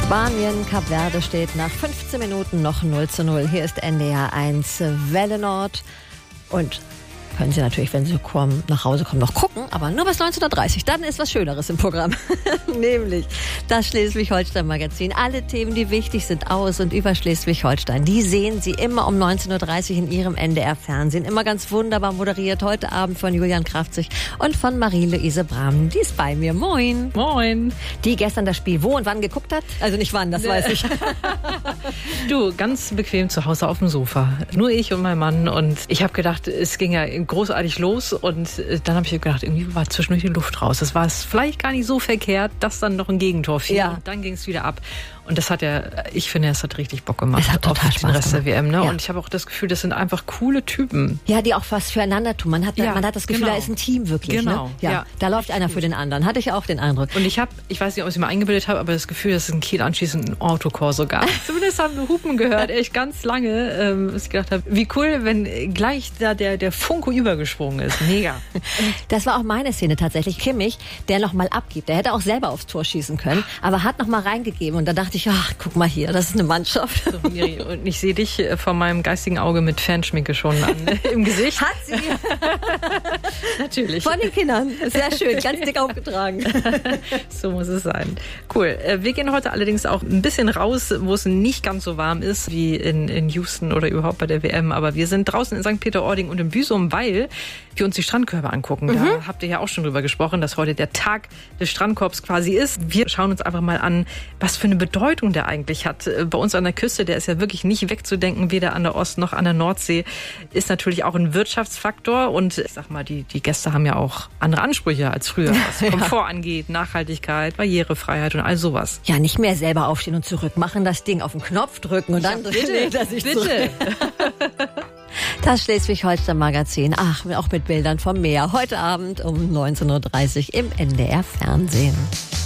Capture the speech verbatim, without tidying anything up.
Spanien, Kap Verde steht nach fünfzehn Minuten noch null zu null. Hier ist N D R eins Welle Nord. Und können Sie natürlich, wenn Sie kommen, nach Hause kommen, noch gucken, aber nur bis neunzehn Uhr dreißig. Dann ist was Schöneres im Programm. Nämlich das Schleswig-Holstein-Magazin. Alle Themen, die wichtig sind aus und über Schleswig-Holstein, die sehen Sie immer um neunzehn Uhr dreißig in Ihrem N D R-Fernsehen. Immer ganz wunderbar moderiert. Heute Abend von Julian Kraftzig und von Marie-Louise Brahm. Die ist bei mir. Moin. Moin. Die gestern das Spiel wo und wann geguckt hat? Also nicht wann, das nee. weiß ich. Du, ganz bequem zu Hause auf dem Sofa. Nur ich und mein Mann. Und ich habe gedacht, es ging ja großartig los. Und dann habe ich gedacht, irgendwie war zwischendurch die Luft raus. Das war es vielleicht gar nicht so verkehrt, dass dann noch ein Gegentor fiel. Ja. Und dann ging es wieder ab. Und das hat ja, ich finde, es hat richtig Bock gemacht. Es hat total auf Spaß den Rest gemacht. der W M. Ne? Ja. Und ich habe auch das Gefühl, das sind einfach coole Typen. Ja, die auch was füreinander tun. Man hat, Ja, man hat das Gefühl, genau. da ist ein Team wirklich. Genau. Ne? Ja, Ja. da läuft einer für den anderen. Hatte ich auch den Eindruck. Und ich habe, ich weiß nicht, ob ich es mir eingebildet habe, aber das Gefühl, dass es in Kiel anschließend ein Autokorso gab. Zumindest haben wir Hupen gehört, echt ganz lange. Ähm, dass ich gedacht habe, wie cool, wenn gleich da der, der Funke übergesprungen ist. Mega. Das war auch meine Szene tatsächlich. Kimmich, der noch mal abgibt. Der hätte auch selber aufs Tor schießen können, aber hat noch mal reingegeben. Und da dachte ich, ach, guck mal hier, das ist eine Mannschaft. So, Miri, und ich sehe dich vor meinem geistigen Auge mit Fanschminke schon an, im Gesicht. Hat sie? Natürlich. Von den Kindern. Sehr schön, ganz dick aufgetragen. So muss es sein. Cool. Wir gehen heute allerdings auch ein bisschen raus, wo es nicht ganz so warm ist wie in, in Houston oder überhaupt bei der W M. Aber wir sind draußen in Sankt Peter-Ording und in Büsum, weil wir uns die Strandkörbe angucken. Mhm. Da habt ihr ja auch schon drüber gesprochen, dass heute der Tag des Strandkorbs quasi ist. Wir schauen uns einfach mal an, was für eine Bedeutung der eigentlich hat. Bei uns an der Küste, der ist ja wirklich nicht wegzudenken, weder an der Ost- noch an der Nordsee, ist natürlich auch ein Wirtschaftsfaktor. Und ich sag mal, die, die Gäste haben ja auch andere Ansprüche als früher, was ja. Komfort angeht, Nachhaltigkeit, Barrierefreiheit und all sowas. Ja, nicht mehr selber aufstehen und zurück machen, das Ding auf den Knopf drücken und dann ja, bitte, er sich bitte. Zurück. Das Schleswig-Holstein-Magazin, ach, auch mit Bildern vom Meer. Heute Abend um neunzehn Uhr dreißig im N D R-Fernsehen.